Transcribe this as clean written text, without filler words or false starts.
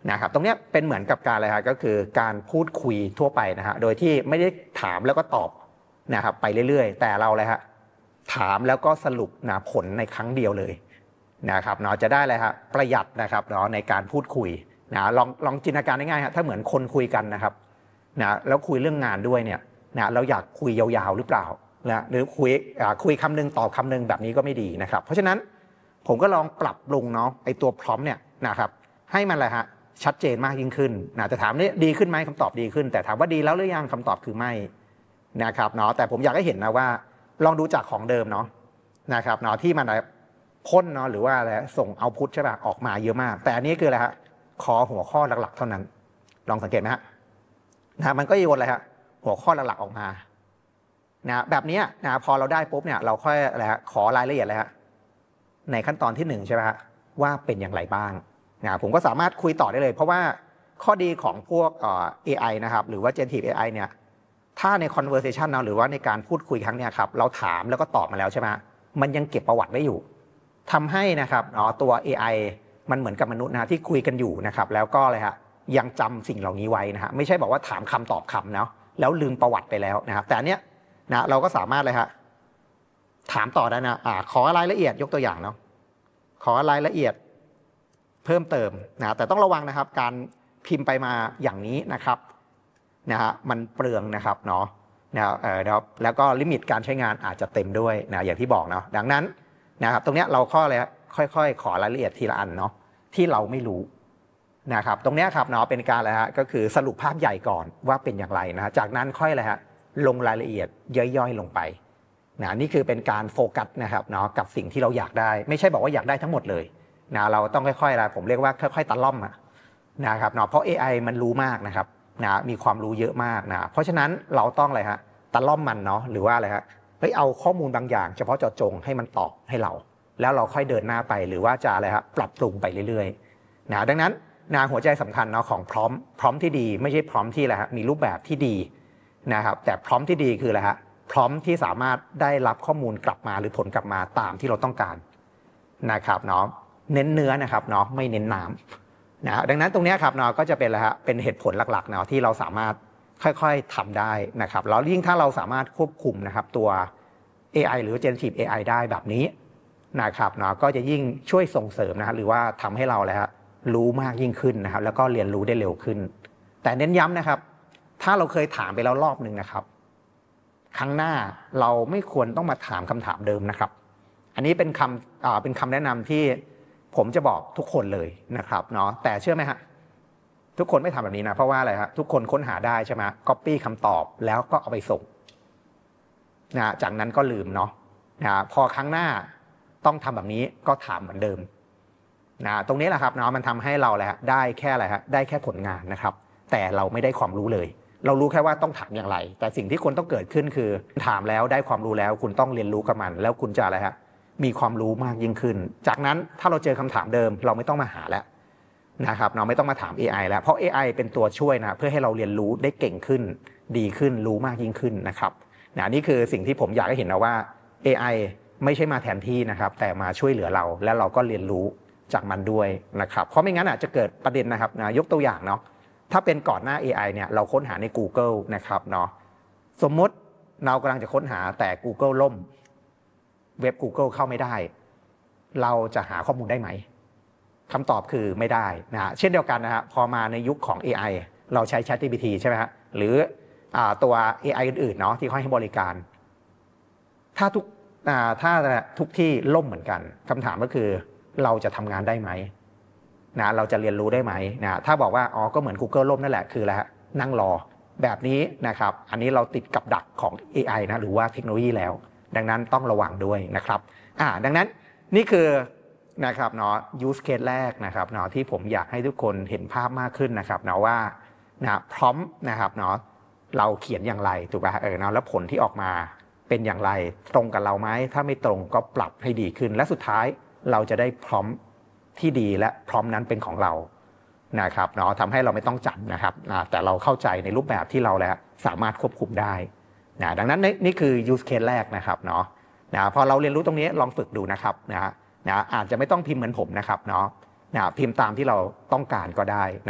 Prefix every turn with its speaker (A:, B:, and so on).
A: นะครับตรงนี้เป็นเหมือนกับการอะไรครับก็คือการพูดคุยทั่วไปนะฮะโดยที่ไม่ได้ถามแล้วก็ตอบนะครับไปเรื่อยๆแต่เราเลยฮะถามแล้วก็สรุปนะผลในครั้งเดียวเลยนะครับเนาะจะได้เลยครับประหยัดนะครับเนาะในการพูดคุยนะลองจินตนาการง่ายๆฮะถ้าเหมือนคนคุยกันนะครับนะแล้วคุยเรื่องงานด้วยเนี่ยนะเราอยากคุยยาวๆหรือเปล่านะหรือคุยคำนึงตอบคำนึงแบบนี้ก็ไม่ดีนะครับเพราะฉะนั้นผมก็ลองปรับปรุงเนาะไอตัวพร้อมเนี่ยนะครับให้มันอะไรฮะชัดเจนมากยิ่งขึ้นนะจะถามนี่ดีขึ้นไหมคำตอบดีขึ้นแต่ถามว่าดีแล้วหรือยังคำตอบคือไม่นะครับเนาะแต่ผมอยากให้เห็นนะว่าลองดูจากของเดิมเนาะนะครับเนาะที่มันพ่นเนาะหรือว่าอะไรส่งเอาพุทใช่ป่ะออกมาเยอะมากแต่อันนี้คืออะไรฮะขอหัวข้อหลักๆเท่านั้นลองสังเกตไหมฮะนะมันก็โยนอะไรฮะหัวข้อหลักๆออกมานะแบบนี้นะพอเราได้ปุ๊บเนี่ยเราค่อยอะไรฮะขอรายละเอียดเลยฮะในขั้นตอนที่1ใช่ไหมฮะว่าเป็นอย่างไรบ้างนะผมก็สามารถคุยต่อได้เลยเพราะว่าข้อดีของพวกAI นะครับหรือว่า Generative AI เนี่ยถ้าใน conversation เนาะหรือว่าในการพูดคุยครั้งเนี้ยครับเราถามแล้วก็ตอบมาแล้วใช่ไหมมันยังเก็บประวัติไว้อยู่ทำให้นะครับตัว AI มันเหมือนกับมนุษย์นะที่คุยกันอยู่นะครับแล้วก็อะไรฮะยังจำสิ่งเหล่านี้ไว้นะฮะไม่ใช่บอกว่าถามคำตอบคำเนาะแล้วลืมประวัติไปแล้วนะครับแต่อันเนี้ยนะเราก็สามารถเลยฮะถามต่อได้นะขอรายละเอียดยกตัวอย่างเนาะขอรายละเอียดเพิ่มเติมนะแต่ต้องระวังนะครับการพิมพ์ไปมาอย่างนี้นะครับนะฮะมันเปลืองนะครับเนาะแล้วก็ลิมิตการใช้งานอาจจะเต็มด้วยนะอย่างที่บอกเนาะดังนั้นนะครับตรงนี้เราค่อยๆขอรายละเอียดทีละอันเนาะที่เราไม่รู้นะครับตรงนี้ครับเนาะเป็นการอะไรฮะก็คือสรุปภาพใหญ่ก่อนว่าเป็นอย่างไรนะจากนั้นค่อยอะไรฮะลงรายละเอียดย่อยๆลงไปนะนี่คือเป็นการโฟกัสนะครับเนาะกับสิ่งที่เราอยากได้ไม่ใช่บอกว่าอยากได้ทั้งหมดเลยนะเราต้องค่อยๆอะไรผมเรียกว่าค่อยๆตะล่อมนะครับเนาะเพราะ AI มันรู้มากนะครับนะมีความรู้เยอะมากนะเพราะฉะนั้นเราต้องอะไรฮะตะล่อมมันเนาะหรือว่าอะไรฮะเอาข้อมูลบางอย่างเฉพาะเจาะจงให้มันตอบให้เราแล้วเราค่อยเดินหน้าไปหรือว่าจะอะไรฮะปรับปรุงไปเรื่อยๆนะดังนั้นหัวใจสำคัญเนาะของพร้อมที่ดีไม่ใช่พร้อมที่อะไรฮะมีรูปแบบที่ดีนะครับแต่พร้อมที่ดีคืออะไรฮะพร้อมที่สามารถได้รับข้อมูลกลับมาหรือผลกลับมาตามที่เราต้องการนะครับเนาะเน้นเนื้อนะครับเนาะไม่เน้นน้ำนะดังนั้นตรงนี้ครับเนาะก็จะเป็นอะไรฮะเป็นเหตุผลหลักๆเนาะที่เราสามารถค่อยๆทำได้นะครับแล้วยิ่งถ้าเราสามารถควบคุมนะครับตัว AI หรือ Generative AI ได้แบบนี้นะครับเนาะก็จะยิ่งช่วยส่งเสริมนะหรือว่าทำให้เราเลยฮะรู้มากยิ่งขึ้นนะครับแล้วก็เรียนรู้ได้เร็วขึ้นแต่เน้นย้ำนะครับถ้าเราเคยถามไปแล้วรอบนึงนะครับครั้งหน้าเราไม่ควรต้องมาถามคำถามเดิมนะครับอันนี้เป็นคำแนะนำที่ผมจะบอกทุกคนเลยนะครับเนาะแต่เชื่อไหมฮะทุกคนไม่ทำแบบนี้นะเพราะว่าอะไรฮะทุกคนค้นหาได้ใช่ไหมcopy คำตอบแล้วก็เอาไปส่งนะจากนั้นก็ลืมเนาะพอครั้งหน้าต้องทำแบบนี้ก็ถามเหมือนเดิมนะตรงนี้แหละครับเนาะมันทำให้เราแหละได้แค่อะไรฮะได้แค่ผลงานนะครับแต่เราไม่ได้ความรู้เลยเรารู้แค่ว่าต้องถามอย่างไรแต่สิ่งที่ควรต้องเกิดขึ้นคือถามแล้วได้ความรู้แล้วคุณต้องเรียนรู้กับมันแล้วคุณจะอะไรฮะมีความรู้มากยิ่งขึ้นจากนั้นถ้าเราเจอคำถามเดิมเราไม่ต้องมาหาแล้วนะครับเราไม่ต้องมาถาม AI แล้วเพราะ AI เป็นตัวช่วยนะเพื่อให้เราเรียนรู้ได้เก่งขึ้นดีขึ้นรู้มากยิ่งขึ้นนะครับนี่คือสิ่งที่ผมอยากให้เห็นนะว่า AI ไม่ใช่มาแทนที่นะครับแต่มาช่วยเหลือเราและเราก็เรียนรู้จากมันด้วยนะครับเพราะไม่งั้นอาจจะเกิดประเด็นนะครับยกตัวอย่างเนาะถ้าเป็นก่อนหน้า AI เนี่ยเราค้นหาใน Google นะครับเนาะสมมติเรากำลังจะค้นหาแต่ Google ล่มเว็บ Google เข้าไม่ได้เราจะหาข้อมูลได้ไหมคำตอบคือไม่ได้นะเช่นเดียวกันนะครับพอมาในยุคของ AI เราใช้ ChatGPT ใช่ไหมฮะหรือตัว AI อื่นๆเนาะที่เขาให้บริการถ้าทุกที่ล่มเหมือนกันคำถามก็คือเราจะทำงานได้ไหมนะเราจะเรียนรู้ได้ไหมนะถ้าบอกว่าก็เหมือน Google ล่มนั่นแหละคืออะไรฮะนั่งรอแบบนี้นะครับอันนี้เราติดกับดักของ AI นะหรือว่าเทคโนโลยีแล้วดังนั้นต้องระวังด้วยนะครับดังนั้นนี่คือนะครับเนาะ use case แรกนะครับเนาะที่ผมอยากให้ทุกคนเห็นภาพมากขึ้นนะครับเนาะว่าพร้อมนะครับเนาะเราเขียนอย่างไรถูกป่ะเนาะแล้วผลที่ออกมาเป็นอย่างไรตรงกับเราไหมถ้าไม่ตรงก็ปรับให้ดีขึ้นและสุดท้ายเราจะได้พร้อมที่ดีและพร้อมนั้นเป็นของเรานะครับเนาะทำให้เราไม่ต้องจับนะครับแต่เราเข้าใจในรูปแบบที่เราแล้วสามารถควบคุมได้ดังนั้นนี่คือ use case แรกนะครับเนาะพอเราเรียนรู้ตรงนี้ลองฝึกดูนะครับอาจจะไม่ต้องพิมพ์เหมือนผมนะครับเนาะพิมพ์ตามที่เราต้องการก็ได้